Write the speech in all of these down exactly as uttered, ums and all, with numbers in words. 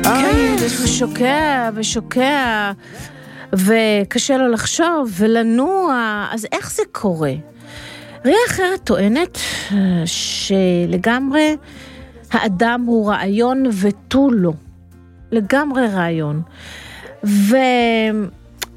כן, ושוקע ושוקע וקשה לו לחשוב ולנוע. אז איך זה קורה? ראייה אחרת טוענת שלגמרי האדם הוא רעיון ותו לא. לגמרי רעיון. ואם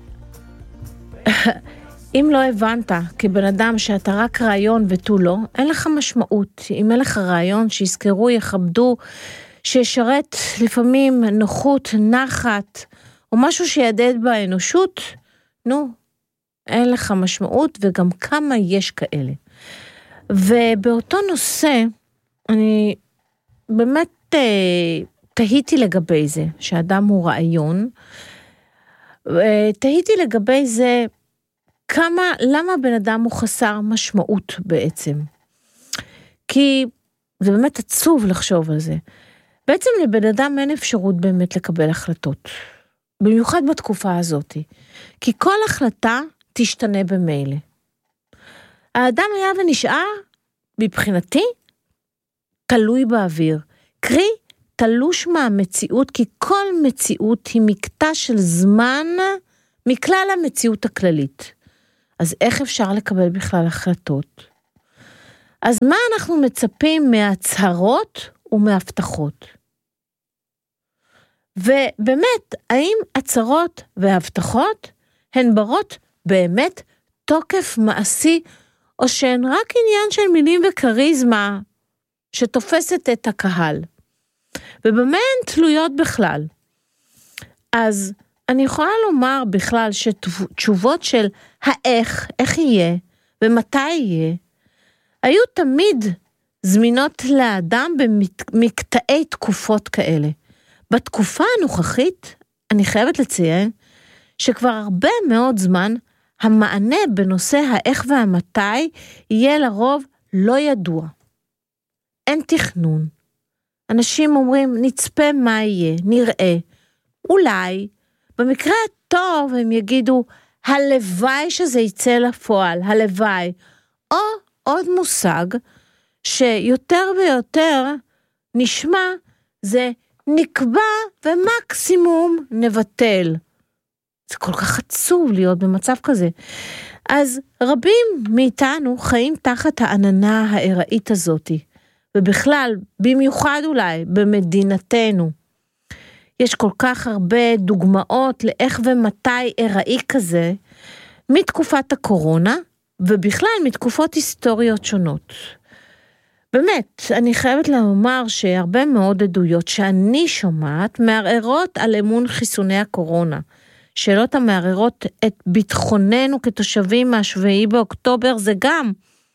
לא הבנת כבן אדם שאתה רק רעיון ותו לא, אין לך משמעות. אם אין לך רעיון שיזכרו, יכבדו, שישרת לפעמים נוחות, נחת, או משהו שידד באנושות, נו, אין לך משמעות, וגם כמה יש כאלה. ובאותו נושא, אני באמת אה, תהיתי לגבי זה, שאדם הוא רעיון, אה, תהיתי לגבי זה, כמה, למה בן אדם הוא חסר משמעות בעצם? כי זה באמת עצוב לחשוב על זה. בעצם לבן אדם אין אפשרות באמת לקבל החלטות. במיוחד בתקופה הזאת. כי כל החלטה תשתנה במילא. האדם היה ונשאר, מבחינתי, תלוי באוויר. קרי, תלוש מהמציאות, כי כל מציאות היא מקטע של זמן מכלל המציאות הכללית. אז איך אפשר לקבל בכלל החלטות? אז מה אנחנו מצפים מהצהרות ומהבטחות? ובאמת, האם הצהרות והבטחות הן ברות באמת תוקף מעשי, או שהן רק עניין של מילים וקריזמה שתופסת את הקהל? ובמה הן תלויות בכלל? אז אני יכולה לומר בכלל שתשובות של האיך, איך יהיה ומתי יהיה, היו תמיד זמינות לאדם במקטעי תקופות כאלה. בתקופה הנוכחית, אני חייבת לציין, שכבר הרבה מאוד זמן, המענה בנושא האיך והמתי, יהיה לרוב לא ידוע. אין תכנון. אנשים אומרים, נצפה מה יהיה, נראה. אולי, במקרה הטוב הם יגידו, הלוואי שזה יצא לפועל, הלוואי. או עוד מושג, שיותר ויותר נשמע, זה נקבע ומקסימום נבטל. זה כל כך עצוב להיות במצב כזה. אז רבים מאיתנו חיים תחת העננה העראית הזאת, ובכלל, במיוחד אולי, במדינתנו. יש כל כך הרבה דוגמאות לאיך ומתי עראי כזה, מתקופת הקורונה, ובכלל מתקופות היסטוריות שונות. באמת, אני חייבת לומר שהרבה מאוד עדויות שאני שומעת מערערות על אמון חיסוני הקורונה. שאלות המערערות את ביטחוננו כתושבים מהשביעי באוקטובר, זה גם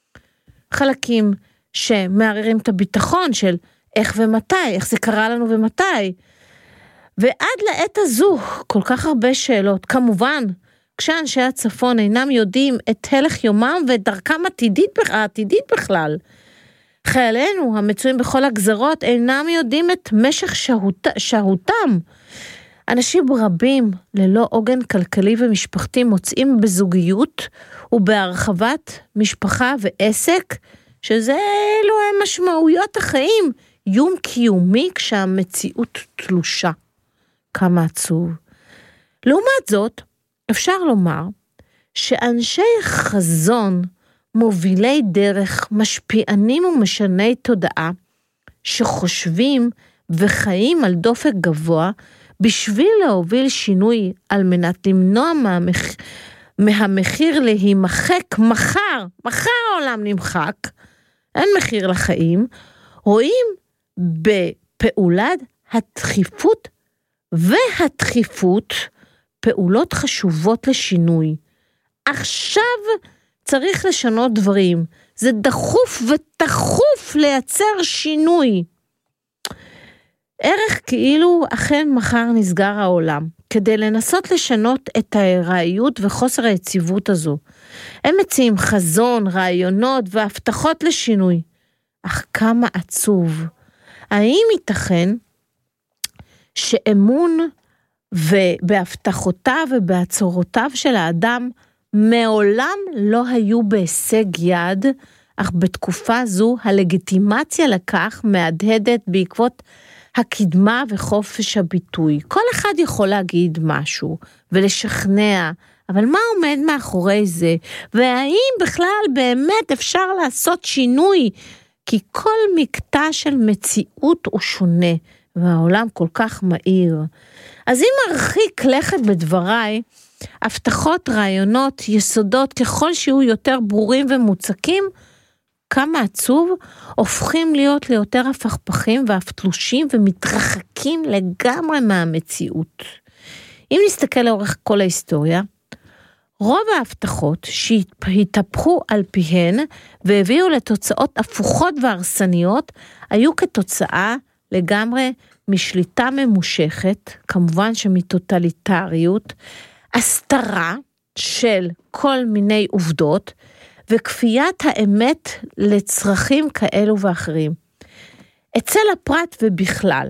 חלקים שמערערים את הביטחון של איך ומתי, איך זה קרה לנו ומתי. ועד לעת הזו, כל כך הרבה שאלות, כמובן, כשאנשי הצפון אינם יודעים את הלך יומם ואת דרכם עתידית, העתידית בכלל. חיילינו המצויים בכל הגזרות אינם יודעים את משך שהות, שהותם. אנשים רבים ללא עוגן כלכלי ומשפחתי מוצאים בזוגיות ובהרחבת משפחה ועסק, שזה אלו הם משמעויות החיים, יום קיומי כשהמציאות תלושה. כמה עצוב. לעומת זאת, אפשר לומר שאנשי חזון, מובילי דרך, משפיענים ומשני תודעה, שחושבים וחיים על דופק גבוה, בשביל להוביל שינוי על מנת למנוע מהמח... מהמחיר להימחק מחר, מחר העולם נמחק, אין מחיר לחיים, רואים בפעולת הדחיפות והדחיפות פעולות חשובות לשינוי. עכשיו צריך לשנות דברים, זה דחוף ותחוף לייצר שינוי. ערך כאילו אכן מחר נסגר העולם, כדי לנסות לשנות את הרעיות וחוסר היציבות הזו. הם מציעים חזון, רעיונות והבטחות לשינוי. אך כמה עצוב. האם ייתכן שאמון ובהבטחותיו ובהצהרותיו של האדם מעולם לא היו בהישג יד, אך בתקופה זו הלגיטימציה לכך מהדהדת בעקבות הקדמה וחופש הביטוי. כל אחד יכול להגיד משהו ולשכנע, אבל מה עומד מאחורי זה? והאם בכלל באמת אפשר לעשות שינוי? כי כל מקטע של מציאות הוא שונה, והעולם כל כך מהיר. אז אם ארחיק לכת בדבריי, הבטחות, רעיונות, יסודות, ככל שיהיו יותר ברורים ומוצקים, כמה עצוב, הופכים להיות ליותר הפכפכים ואף תלושים ומתרחקים לגמרי מהמציאות. אם נסתכל לאורך כל ההיסטוריה, רוב ההבטחות שהתהפכו על פיהן והביאו לתוצאות הפוכות והרסניות, היו כתוצאה לגמרי משליטה ממושכת, כמובן שמטוטליטריות, הסתרה של כל מיני עובדות, וכפיית האמת לצרכים כאלו ואחרים. אצל הפרט ובכלל,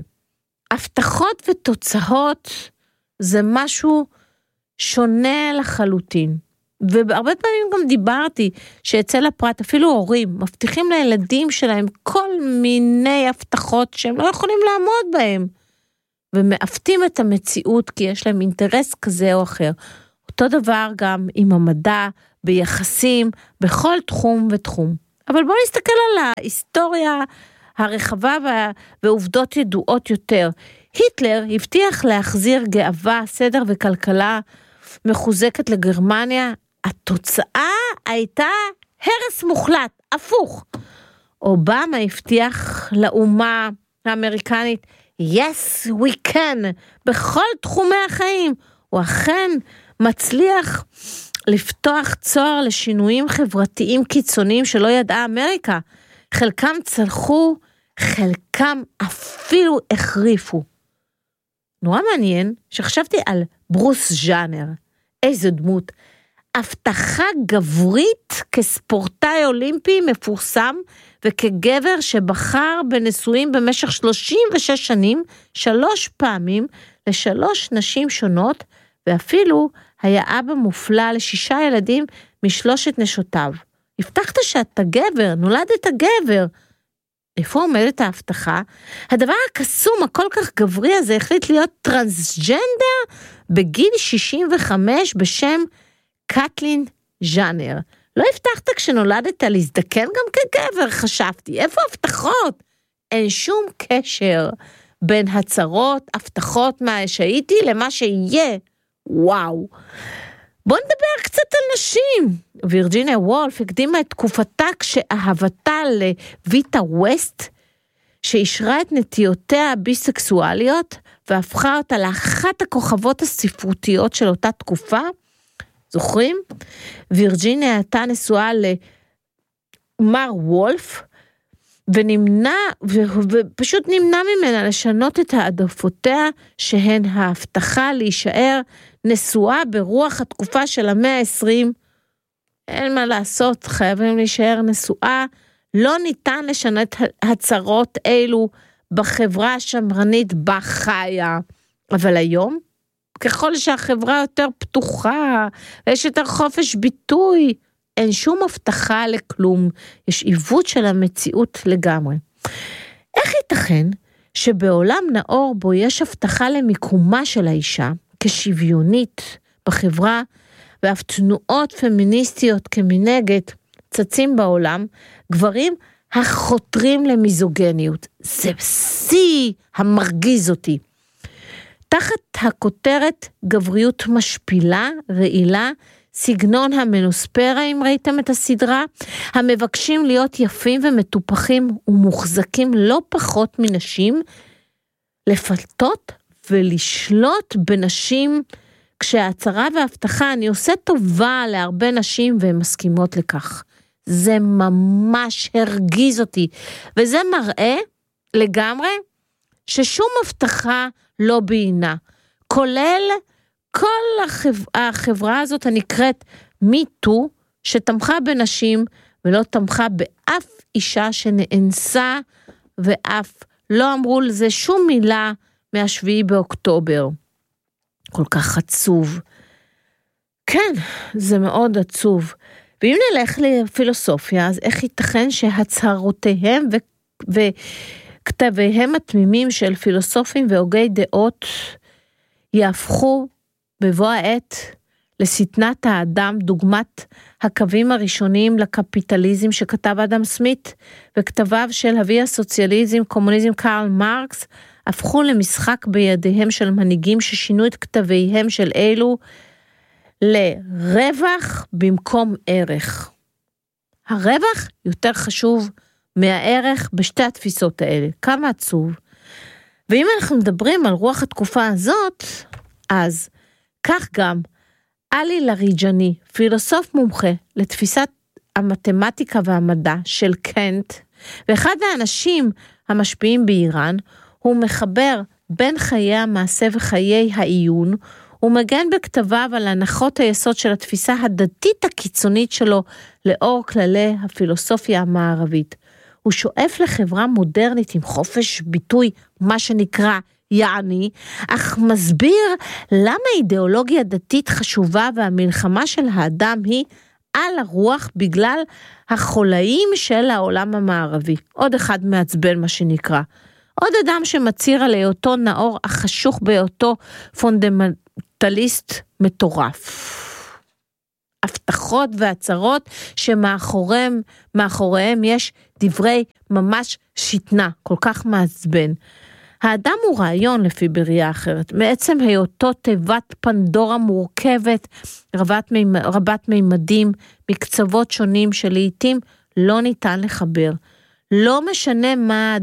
הבטחות ותוצאות זה משהו שונה לחלוטין. והרבה פעמים גם דיברתי שאצל הפרט, אפילו הורים, מבטיחים לילדים שלהם כל מיני הבטחות שהם לא יכולים לעמוד בהם, ומאפתים את המציאות כי יש להם אינטרס כזה או אחר. אותו דבר גם עם המדע, ביחסים, בכל תחום ותחום. אבל בואו נסתכל על ההיסטוריה הרחבה ועובדות ידועות יותר. היטלר הבטיח להחזיר גאווה, סדר וכלכלה מחוזקת לגרמניה. התוצאה הייתה הרס מוחלט, הפוך. אובמה הבטיח לאומה האמריקנית, yes we can, בכל תחומי החיים. הוא אכן מצליח לפתוח צוהר לשינויים חברתיים קיצוניים שלא ידעה אמריקה. חלקם צלחו, חלקם אפילו החריפו. נורא מעניין שחשבתי על ברוס ז'אנר, איזו דמות, הבטחה גברית כספורטאי אולימפי מפורסם, וכגבר שבחר בנישואים במשך שלושים ושש שנים, שלוש פעמים, לשלוש נשים שונות, ואפילו היה אבא מופלא לשישה ילדים משלושת נשותיו. הבטחת שאתה גבר, נולדת גבר. איפה עומדת ההבטחה? הדבר הקסום, הכל כך גברי הזה, החליט להיות טרנסג'נדר בגיל שישים וחמש בשם קטלין ז'אנר. לא הבטחת כשנולדת להזדקן גם כגבר, חשבתי. איפה הבטחות? אין שום קשר בין הצהרות, הבטחות מה שהייתי למה שיהיה. וואו. בוא נדבר קצת על נשים. וירג'יניה וולף הקדימה את תקופתה כשאהבתה לויטה ווסט, שאישרה את נטיותיה הביסקסואליות, והפכה אותה לאחת הכוכבות הספרותיות של אותה תקופה. זוכרים? וירג'יניה הייתה נשואה למר וולף, ונמנע, ופשוט נמנע ממנה לשנות את העדפותיה, שהן ההבטחה להישאר נשואה ברוח התקופה של המאה העשרים. אין מה לעשות, חייבים להישאר נשואה, לא ניתן לשנות הצהרות אלו בחברה השמרנית בה חיה. אבל היום, ככל שהחברה יותר פתוחה, יש יותר חופש ביטוי, אין שום הבטחה לכלום, יש עיוות של המציאות לגמרי. איך ייתכן שבעולם נאור בו יש הבטחה למיקומה של האישה, כשוויונית בחברה, ואף תנועות פמיניסטיות כמנגד צצים בעולם, גברים החותרים למיזוגניות. זה שיא המרגיז אותי. תחת הכותרת גבריות משפילה, רעילה, סגנון המנוספרה, אם ראיתם את הסדרה, המבקשים להיות יפים ומטופחים ומוחזקים לא פחות מנשים, לפלטות ולשלוט בנשים, כשההצהרה וההבטחה, אני עושה טובה להרבה נשים והן מסכימות לכך. זה ממש הרגיז אותי, וזה מראה לגמרי ששום הבטחה לא בעינה, כולל כל החברה, החברה הזאת הנקראת מיטו, שתמכה בנשים ולא תמכה באף אישה שנאנסה, ואף לא אמרו לזה שום מילה מהשביעי באוקטובר. כל כך עצוב. כן, זה מאוד עצוב. ואם נלך לפילוסופיה, אז איך ייתכן שהצהרותיהם ו... כתביהם התמימים של פילוסופים והוגי דעות יהפכו בבוא העת לסטנת האדם, דוגמת הקווים הראשונים לקפיטליזם שכתב אדם סמית, וכתביו של אבי הסוציאליזם, קומוניזם, קרל מרקס, הפכו למשחק בידיהם של מנהיגים ששינו את כתביהם של אלו לרווח במקום ערך. הרווח יותר חשוב מהערך בשתי התפיסות האלה. כמה עצוב. ואם אנחנו מדברים על רוח התקופה הזאת, אז כך גם עלי לריג'ני, פילוסוף מומחה לתפיסת המתמטיקה והמדע של קנט, ואחד האנשים המשפיעים באיראן, הוא מחבר בין חיי המעשה וחיי העיון, הוא מגן בכתביו על הנחות היסוד של התפיסה הדתית הקיצונית שלו לאור כללי הפילוסופיה המערבית. הוא שואף לחברה מודרנית עם חופש ביטוי, מה שנקרא יעני, אך מסביר למה אידיאולוגיה דתית חשובה והמלחמה של האדם היא על הרוח בגלל החולאים של העולם המערבי. עוד אחד מעצבן מה שנקרא. עוד אדם שמצהיר על היותו נאור החשוך בהיותו פונדמנטליסט מטורף. הבטחות והצהרות שמאחוריהם מאחוריהם יש דברי ממש שתנה, כל כך מעצבן. האדם הוא רעיון לפי בריאה אחרת, מעצם היותו תיבת פנדורה מורכבת, רבת, מימ... רבת מימדים, מקצוות שונים שלעיתים לא ניתן לחבר. לא משנה מה